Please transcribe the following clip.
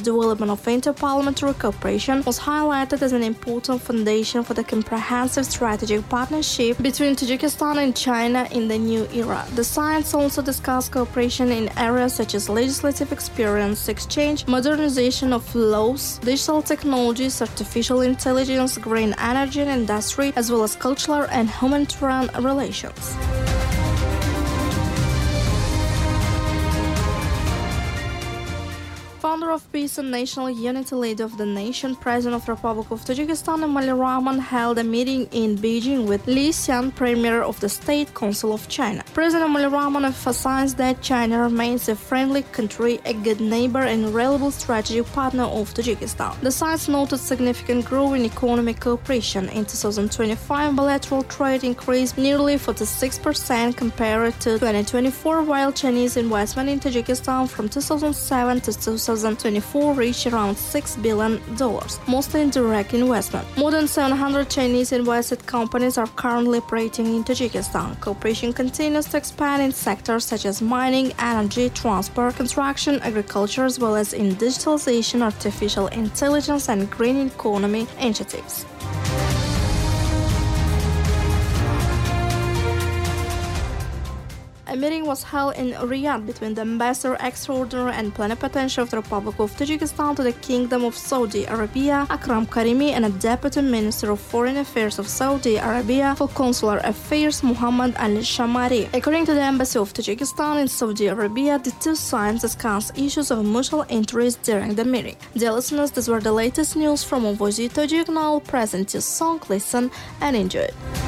development of inter-parliamentary cooperation was highlighted as an important foundation for the comprehensive strategic partnership between Tajikistan and China in the new era. The sides also discussed cooperation in areas such as legislative experience exchange, modernization of laws, digital technologies, artificial intelligence, green energy and industry, as well as cultural and humanitarian relations. Founder of Peace and National Unity, leader of the nation, President of the Republic of Tajikistan, Emomali Rahmon held a meeting in Beijing with Li Xian, Premier of the State Council of China. President Emomali Rahmon emphasized that China remains a friendly country, a good neighbor, and reliable strategic partner of Tajikistan. The sides noted significant growth in economic cooperation. In 2025, bilateral trade increased nearly 46% compared to 2024, while Chinese investment in Tajikistan from 2007 to 2024 reached around $6 billion, mostly in direct investment. More than 700 Chinese invested companies are currently operating in Tajikistan. Cooperation continues to expand in sectors such as mining, energy, transport, construction, agriculture, as well as in digitalization, artificial intelligence, and green economy initiatives. A meeting was held in Riyadh between the Ambassador Extraordinary and Plenipotentiary of the Republic of Tajikistan to the Kingdom of Saudi Arabia, Akram Karimi, and a Deputy Minister of Foreign Affairs of Saudi Arabia for Consular Affairs, Muhammad Al-Shamari. According to the Embassy of Tajikistan in Saudi Arabia, the two sides discussed issues of mutual interest during the meeting. Dear listeners, these were the latest news from Ovozi Tajik. Now present your song, listen and enjoy it.